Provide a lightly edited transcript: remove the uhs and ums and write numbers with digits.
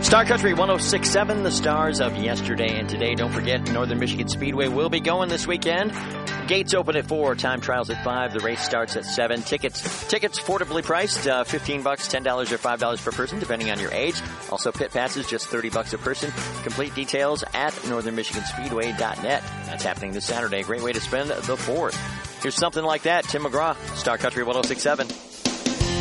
Star Country 106.7, the stars of yesterday and today. Don't forget, Northern Michigan Speedway will be going this weekend. Gates open at 4, time trials at 5. The race starts at 7. Tickets affordably priced, $15, $10, or $5 per person, depending on your age. Also, pit passes, just $30 a person. Complete details at northernmichiganspeedway.net. That's happening this Saturday. Great way to spend the 4th. Here's something like that. Tim McGraw, Star Country 106.7.